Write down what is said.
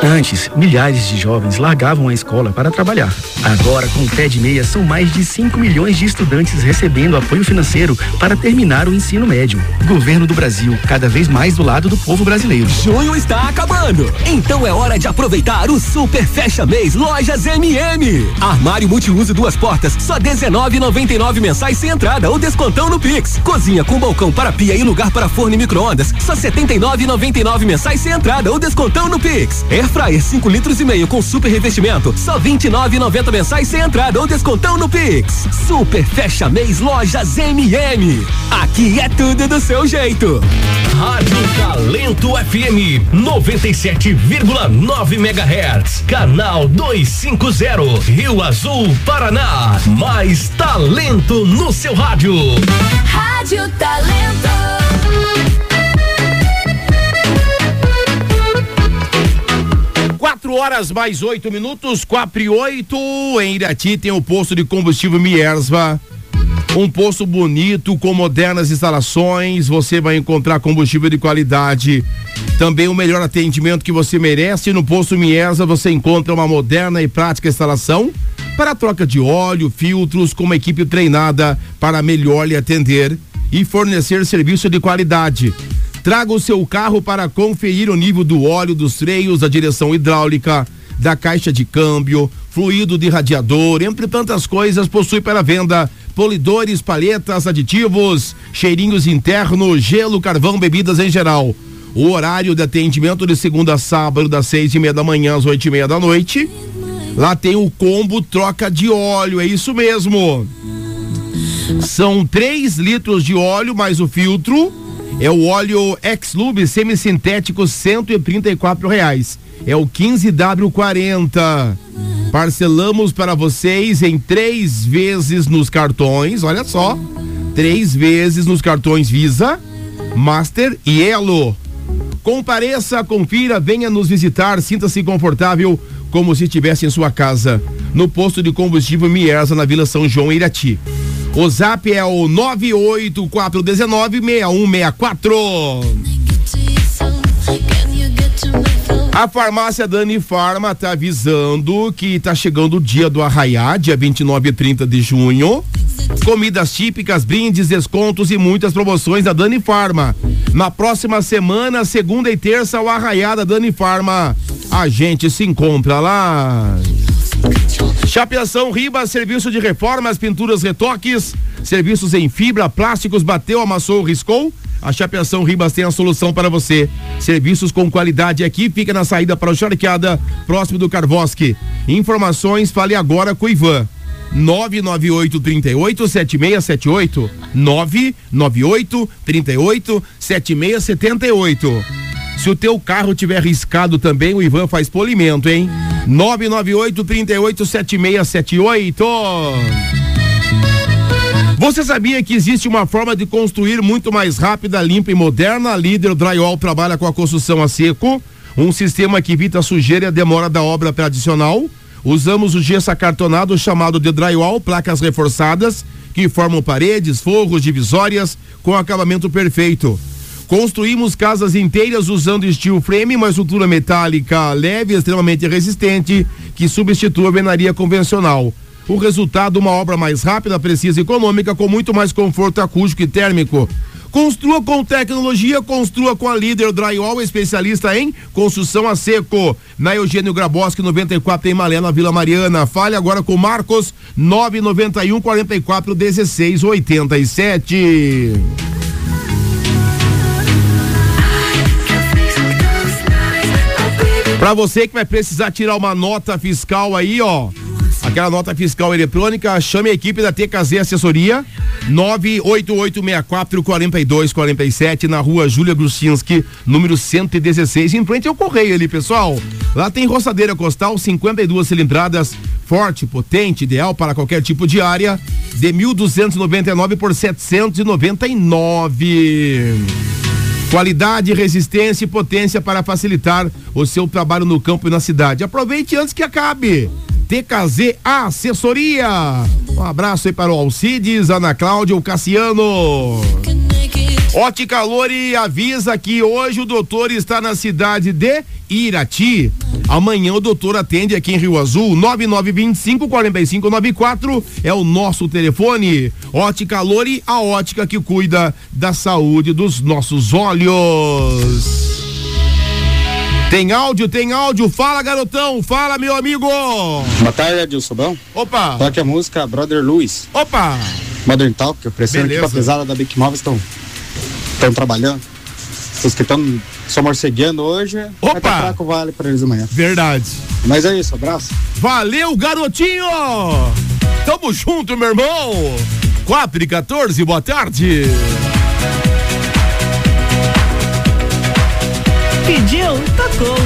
Antes, milhares de jovens largavam a escola para trabalhar. Agora, com o Pé de Meia, são mais de 5 milhões de estudantes recebendo apoio financeiro para terminar o ensino médio. Governo do Brasil, cada vez mais do lado do povo brasileiro. Junho está acabando, então é hora de aproveitar o Super Fecha Mês Lojas MM. Armário multiuso 2 portas, só R$19,99 mensais sem entrada ou descontão no Pix. Cozinha com balcão para pia e lugar para forno e micro-ondas, só R$79,99 mensais sem entrada ou descontão no Pix. Airfryer 5,5 litros com super revestimento, só R$29,90 mensais sem entrada ou descontão no Pix. Super Fecha Mês Lojas MM. Aqui é tudo do seu jeito. Rádio Talento FM 97,9 MHz, canal 250, Rio Azul, Paraná. Mais talento no seu rádio. Rádio Talento. 4 horas mais 8 minutos, 4:08. Em Irati tem o posto de combustível Miersva. Um posto bonito, com modernas instalações. Você vai encontrar combustível de qualidade. Também o melhor atendimento que você merece. No posto Miersva você encontra uma moderna e prática instalação para a troca de óleo, filtros, com uma equipe treinada para melhor lhe atender e fornecer serviço de qualidade. Traga o seu carro para conferir o nível do óleo, dos freios, da direção hidráulica, da caixa de câmbio, fluido de radiador, entre tantas coisas. Possui para venda polidores, palhetas, aditivos, cheirinhos internos, gelo, carvão, bebidas em geral. O horário de atendimento de segunda a sábado, das 6:30 da manhã às 8:30 da noite. Lá tem o combo troca de óleo, é isso mesmo. São 3 litros de óleo mais o filtro. É o óleo X-Lube semissintético, R$134. É o 15W40. Parcelamos para vocês em 3 vezes nos cartões, olha só. 3 vezes nos cartões Visa, Master e Elo. Compareça, confira, venha nos visitar, sinta-se confortável como se estivesse em sua casa. No posto de combustível Miersva, na Vila São João, Irati. O zap é o 984196164. A farmácia Dani Farma tá avisando que tá chegando o dia do Arraiá, dia 29 e 30 de junho. Comidas típicas, brindes, descontos e muitas promoções da Dani Farma. Na próxima semana, segunda e terça, o Arraiá da Dani Farma. A gente se encontra lá. Chapeação Ribas, serviço de reformas, pinturas, retoques, serviços em fibra, plásticos, bateu, amassou, riscou. A Chapeação Ribas tem a solução para você. Serviços com qualidade aqui, fica na saída para o Charqueada, próximo do Carvosque. Informações, fale agora com o Ivan. 998-38-7678. 998-38-7678. Se o teu carro tiver riscado também, o Ivan faz polimento, hein? 998-38-7678. Você sabia que existe uma forma de construir muito mais rápida, limpa e moderna? A Líder Drywall trabalha com a construção a seco, um sistema que evita a sujeira e a demora da obra tradicional. Usamos o gesso acartonado chamado de drywall, placas reforçadas que formam paredes, forros, divisórias com acabamento perfeito. Construímos casas inteiras usando steel frame, uma estrutura metálica leve e extremamente resistente que substitui a alvenaria convencional. O resultado, uma obra mais rápida, precisa e econômica, com muito mais conforto acústico e térmico. Construa com tecnologia, construa com a Líder Drywall, especialista em construção a seco. Na Eugênio Graboski 94 em Malé, na Vila Mariana. Fale agora com Marcos, 991 44 16 87. Pra você que vai precisar tirar uma nota fiscal aí, ó, aquela nota fiscal eletrônica, chame a equipe da TKZ Assessoria, 98864-4247, na rua Júlia Gruchinski, número 116, em frente ao Correio ali, pessoal. Lá tem roçadeira costal, 52 cilindradas, forte, potente, ideal para qualquer tipo de área, de 1.299 por 799. Qualidade, resistência e potência para facilitar o seu trabalho no campo e na cidade. Aproveite antes que acabe. TKZ Assessoria. Um abraço aí para o Alcides, Ana Cláudia, o Cassiano. Ótica Lori avisa que hoje o doutor está na cidade de Irati. Amanhã o doutor atende aqui em Rio Azul, 9925-4594 é o nosso telefone. Ótica Lori, a ótica que cuida da saúde dos nossos olhos. Tem áudio, fala garotão, fala meu amigo. Boa tarde, Adilson, bom? Opa. Toque a música Brother Louis. Opa. Modern Talk, eu preciso aqui pra pesada da Bic Móveis estão trabalhando. Vocês que estão só morcegueando hoje, opa, vai fraco, vale pra eles amanhã. Verdade. Mas é isso, abraço. Valeu, garotinho! Tamo junto, meu irmão! 4h14, boa tarde! Pediu, tocou.